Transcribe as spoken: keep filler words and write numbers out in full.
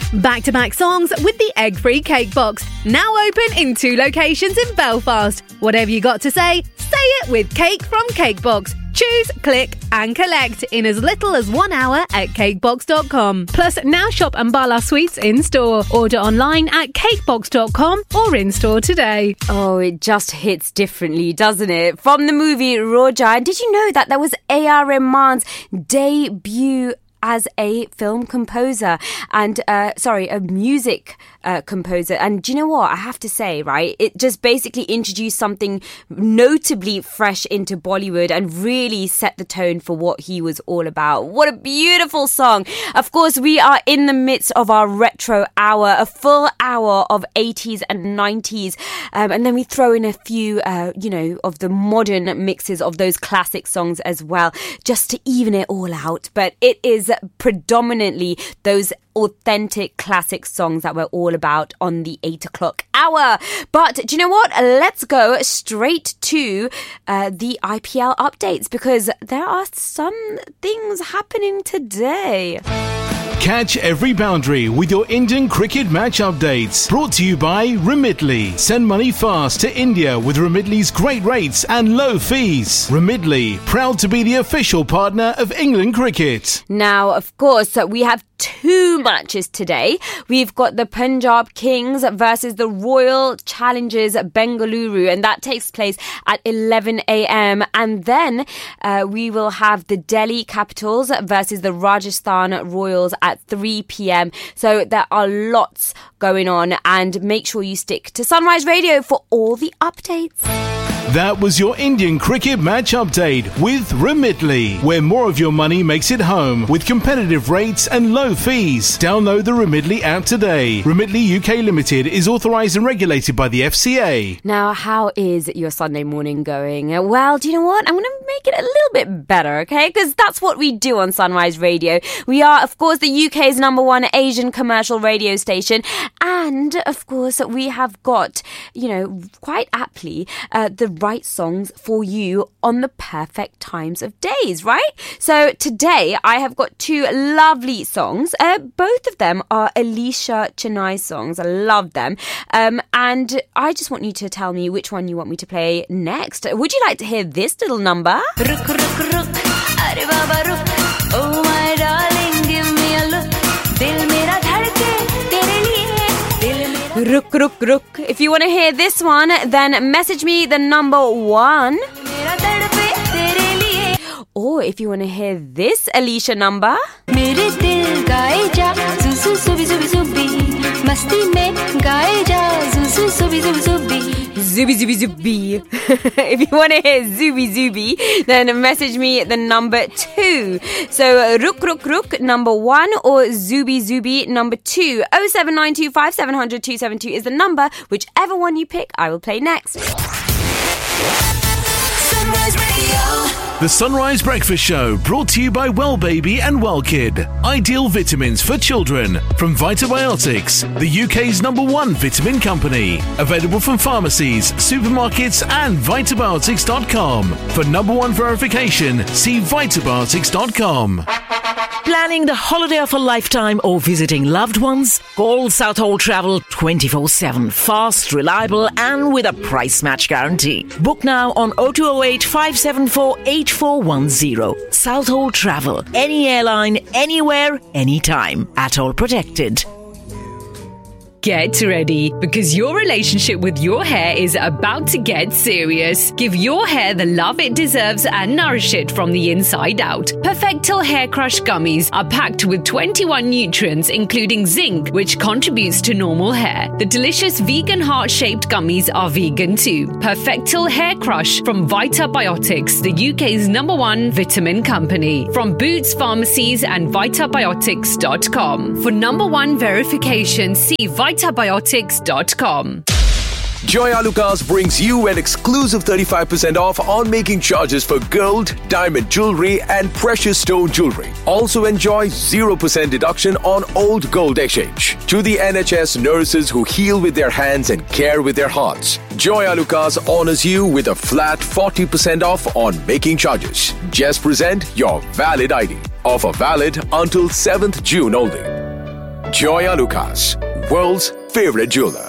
Back-to-back songs with the egg-free cake box. Now open in two locations in Belfast. Whatever you got to say, say it with Cake from Cakebox. Choose, click and collect in as little as one hour at cakebox dot com. Plus, now shop Ambala Sweets in-store. Order online at cakebox dot com or in-store today. Oh, it just hits differently, doesn't it? From the movie Roja, did you know that that was A R Rahman's debut as a film composer and, uh, sorry, a music uh, composer. And do you know what? I have to say, right, it just basically introduced something notably fresh into Bollywood and really set the tone for what he was all about. What a beautiful song. Of course, we are in the midst of our retro hour, a full hour of eighties and nineties. Um, and then we throw in a few, uh, you know, of the modern mixes of those classic songs as well, just to even it all out. But it is predominantly those authentic classic songs that we're all about on the eight o'clock hour. But do you know what? Let's go straight to uh, the I P L updates because there are some things happening today. Catch every boundary with your Indian cricket match updates. Brought to you by Remitly. Send money fast to India with Remitly's great rates and low fees. Remitly, proud to be the official partner of England cricket. Now, of course, we have two matches today. We've got the Punjab Kings versus the Royal Challengers Bengaluru, and that takes place at eleven a.m. And then uh, we will have the Delhi Capitals versus the Rajasthan Royals at three p.m. So there are lots going on, and make sure you stick to Sunrise Radio for all the updates. That was your Indian cricket match update with Remitly, where more of your money makes it home with competitive rates and low fees. Download the Remitly app today. Remitly U K Limited is authorised and regulated by the F C A. Now, how is your Sunday morning going? Well, do you know what? I'm going to make it a little bit better, okay? Because that's what we do on Sunrise Radio. We are, of course, the U K's number one Asian commercial radio station. And, of course, we have got, you know, quite aptly, uh, the right songs for you on the perfect times of days, right? So today I have got two lovely songs. Uh, both of them are Alicia Chennai songs. I love them. Um, and I just want you to tell me which one you want me to play next. Would you like to hear this little number? Ruk, ruk, ruk. Are baba ruk. Oh my darling, give me a look. Dil mera dhadke tere liye. Dil mera Ruk, ruk, ruk. If you want to hear this one, then message me the number one. Or if you want to hear this Alicia number. Mere dil gaye ja, zuzu zubi zubi zubi. Masti mein gaye ja, zuzu zubi zubi zubi. Zubi zubi zubi. If you want to hear Zubi Zubi, then message me the number two. So Ruk Ruk Ruk number one or Zubi Zubi number two. oh seven nine two five seven zero zero two seven two is the number. Whichever one you pick, I will play next. Sunrise Radio. The Sunrise Breakfast Show, brought to you by Well Baby and Well Kid. Ideal vitamins for children from Vitabiotics, the U K's number one vitamin company. Available from pharmacies, supermarkets and vitabiotics dot com. For number one verification, see vitabiotics dot com. Planning the holiday of a lifetime or visiting loved ones? Call Southall Travel twenty-four seven. Fast, reliable and with a price match guarantee. Book now on oh two oh eight, five seven four, eight four one zero. Southall Travel. Any airline, anywhere, anytime. At all protected. Get ready, because your relationship with your hair is about to get serious. Give your hair the love it deserves and nourish it from the inside out. Perfectil Hair Crush Gummies are packed with twenty-one nutrients, including zinc, which contributes to normal hair. The delicious vegan heart-shaped gummies are vegan too. Perfectil Hair Crush from Vitabiotics, the U K's number one vitamin company. From Boots Pharmacies and vitabiotics dot com. For number one verification, see vitabiotics dot com. Joy Alucas brings you an exclusive thirty-five percent off on making charges for gold, diamond jewelry and precious stone jewelry. Also enjoy zero percent deduction on old gold exchange. To the N H S nurses who heal with their hands and care with their hearts, Joy Alucas honors you with a flat forty percent off on making charges. Just present your valid I D. Offer valid until seventh June only. Joya Lucas, world's favorite jeweler.